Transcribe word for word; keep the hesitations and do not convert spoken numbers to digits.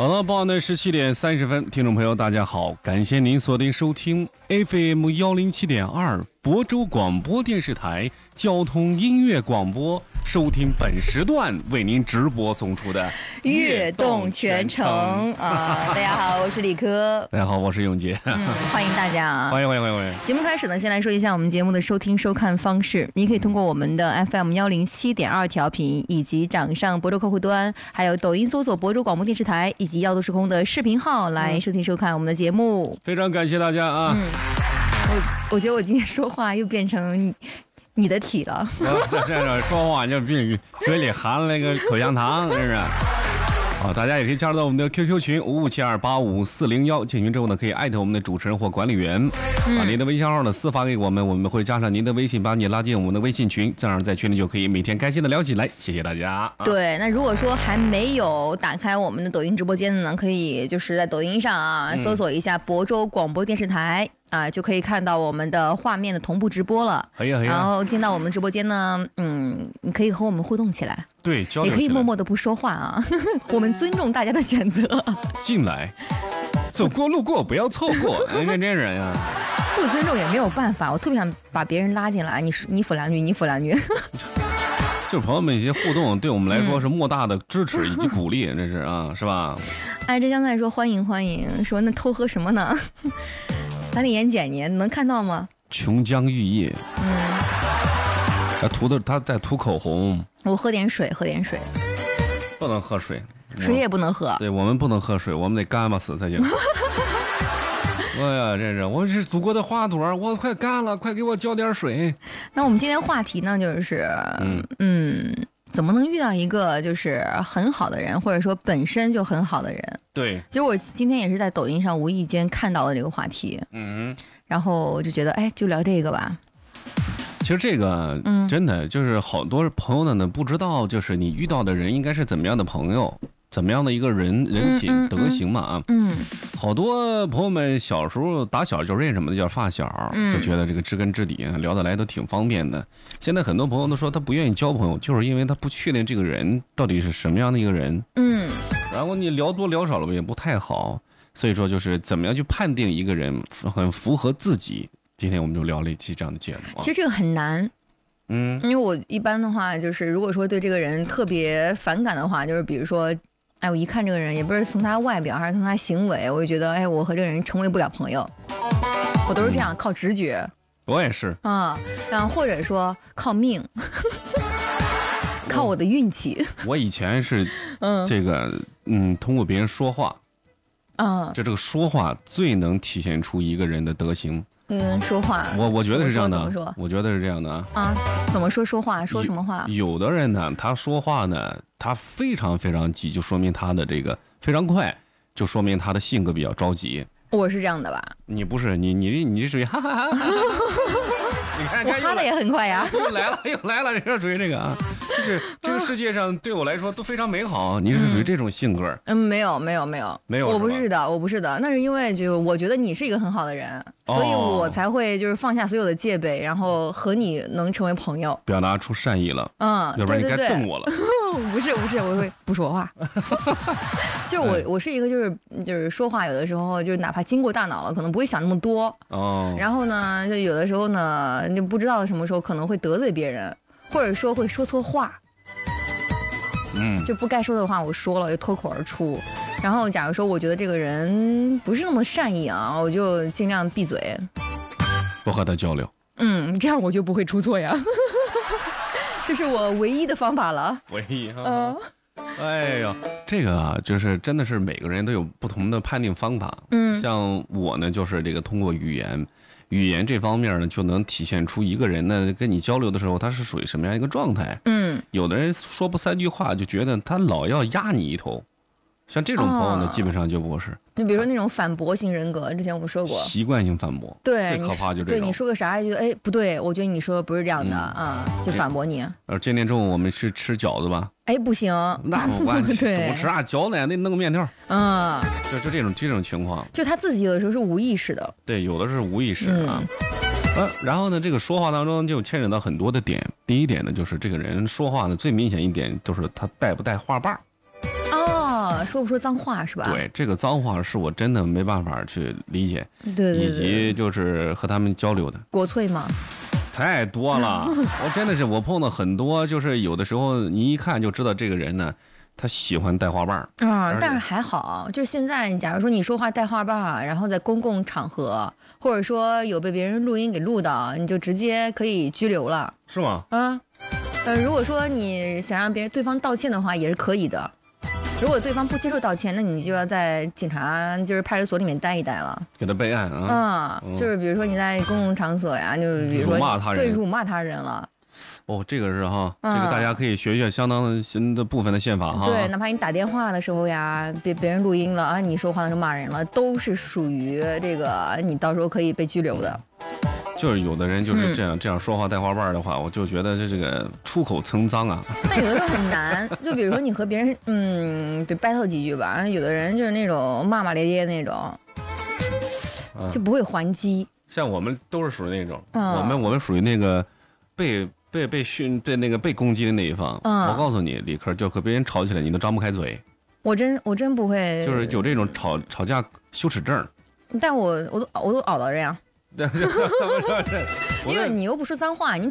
好了，傍晚的十七点三十分，听众朋友大家好，感谢您锁定收听 F M 一零七点二亳州广播电视台交通音乐广播，收听本时段为您直播送出的悦动全程啊！大家好，我是李科。 大家好，我是永杰。 嗯，欢迎大家啊！ 欢迎欢迎欢迎欢迎！ 节目开始呢，先来说一下我们节目的收听收看方式。你可以通过我们的 F M 一零七点二调频，以及掌上亳州客户端，还有抖音搜索亳州广播电视台，以及耀都时空的视频号来收听收看我们的节目。 非常感谢大家啊！ 嗯，我我觉得我今天说话又变成你的体了。 我这这样说话就比嘴里含了个口香糖，是不是？好，大家也可以加入到我们的 Q Q 群五五七二八五四零一，进群之后呢，可以艾特我们的主持人或管理员，把您的微信号呢私发给我们，我们会加上您的微信，把你拉进我们的微信群，这样在群里就可以每天开心的聊起来。谢谢大家。啊、 对，那如果说还没有打开我们的抖音直播间的呢，可以就是在抖音上啊搜索一下亳州广播电视台。啊，就可以看到我们的画面的同步直播了。 哎呀哎呀！ 然后进到我们直播间呢，嗯，你可以和我们互动起来。 对，交流起来。 也可以默默的不说话啊，我们尊重大家的选择。 进来，走过路过不要错过，人家这人呀。 不尊重也没有办法，我特别想把别人拉进来，你你抚两句，你抚两句。 就是朋友们一些互动，对我们来说是莫大的支持以及鼓励，这是啊，是吧？ 哎，这江菜说欢迎欢迎，说那偷喝什么呢？咱得眼睑你能看到吗？ 琼浆玉液。 嗯， 他涂的他在涂口红。 我喝点水，喝点水。 不能喝水， 水也不能喝。 对，我们不能喝水，我们得干巴死才行。哎呀，这是我是祖国的花朵，我快干了，快给我浇点水。 那我们今天话题呢，就是嗯嗯。怎么能遇到一个就是很好的人，或者说本身就很好的人？ 对， 其实我今天也是在抖音上无意间看到的这个话题， 嗯， 然后我就觉得，哎，就聊这个吧。 其实这个，嗯，真的就是好多朋友呢，不知道就是你遇到的人应该是怎么样的朋友，怎么样的一个人人品、嗯嗯、德行嘛啊， 嗯， 好多朋友们小时候打小就认什么的叫发小，嗯、就觉得这个知根知底，聊得来都挺方便的。现在很多朋友都说他不愿意交朋友，就是因为他不确定这个人到底是什么样的一个人，嗯，然后你聊多聊少了也不太好，所以说就是怎么样去判定一个人很符合自己。今天我们就聊了一期这样的节目、啊。 其实这个很难。嗯，因为我一般的话就是，如果说对这个人特别反感的话，就是比如说，哎，我一看这个人，也不是从他外表，还是从他行为，我就觉得，哎，我和这个人成为不了朋友。我都是这样，嗯、靠直觉。 我也是啊，然后或者说靠命，靠我的运气。 我以前是，嗯，这个，嗯，通过别人说话，啊，就这个说话最能体现出一个人的德行。 嗯，说话， 我我觉得是这样的， 怎么说？ 我觉得是这样的啊。怎么说说话？说什么话？ 有的人呢，他说话呢，他非常非常急，就说明他的这个非常快，就说明他的性格比较着急。 我是这样的吧？ 你不是，你你你属于哈哈哈哈。你看， 我哈的也很快呀。 又来了，又来了，这属于这个啊，就是这个世界上对我来说都非常美好。你是属于这种性格？ 嗯，没有，没有，没有， 没有， 我不是的，我不是的。那是因为就我觉得你是一个很好的人，哦、所以我才会就是放下所有的戒备，然后和你能成为朋友， 表达出善意了。嗯，要不然你该动我了。 对对对不是不是，我会不说话。就我我是一个就是就是说话有的时候就是哪怕经过大脑了，可能不会想那么多。哦。然后呢，就有的时候呢，就不知道什么时候可能会得罪别人，或者说会说错话。嗯。就不该说的话我说了，就脱口而出。然后假如说我觉得这个人不是那么善意啊，我就尽量闭嘴， 不和他交流。 嗯，这样我就不会出错呀。这是我唯一的方法了。 唯一哈。嗯。哎呀，这个啊，就是真的是每个人都有不同的判定方法。嗯，像我呢，就是这个通过语言，语言这方面呢，就能体现出一个人呢跟你交流的时候，他是属于什么样一个状态。嗯，有的人说不三句话，就觉得他老要压你一头。像这种朋友呢，哦、基本上就不是。 就比如说那种反驳型人格，之前我们说过， 习惯性反驳， 对， 最可怕就这种。 对，你说个啥，就哎不对，我觉得你说的不是这样的、嗯、啊，就反驳你。 呃，今天中午我们去吃饺子吧？ 哎，不行， 那我管你中午吃啥饺子呀？那弄个面条。嗯，就就这种这种情况， 就他自己有的时候是无意识的。 对，有的是无意识啊。嗯、啊，然后呢，这个说话当中就牵扯到很多的点。第一点呢，就是这个人说话呢，最明显一点就是他带不带话把。 说不出脏话是吧？ 对，这个脏话是我真的没办法去理解， 对对对， 以及就是和他们交流的。 国粹吗？ 太多了，我真的是我碰到很多，就是有的时候你一看就知道这个人呢，他喜欢带花瓣儿。 啊、嗯，但是还好，就现在，假如说你说话带花瓣儿，然后在公共场合，或者说有被别人录音给录到，你就直接可以拘留了。 是吗？ 啊，呃，如果说你想让别人对方道歉的话，也是可以的。如果对方不接受道歉，那你就要在警察就是派出所里面待一待了， 给他备案啊。嗯，就是比如说你在公共场所呀，就是比如说辱骂他人， 对辱骂他人了。 哦，这个是哈，嗯、这个大家可以学学相当新的部分的宪法哈。 对，哪怕你打电话的时候呀，别别人录音了啊，你说话的时候骂人了，都是属于这个，你到时候可以被拘留的。 就是有的人就是这样、嗯、这样说话带花瓣的话，我就觉得这这个出口成脏啊。 但有的时候很难，就比如说你和别人嗯，得 battle 几句吧，有的人就是那种骂骂咧咧那种，就不会还击。 像我们都是属于那种，嗯、我们我们属于那个被被被训被那个被攻击的那一方。嗯、我告诉你，李克就和别人吵起来，你都张不开嘴。 我真我真不会， 就是有这种吵吵架羞耻症。 但我我都我都熬到这样。 对，怎么说？ 因为你又不说脏话，你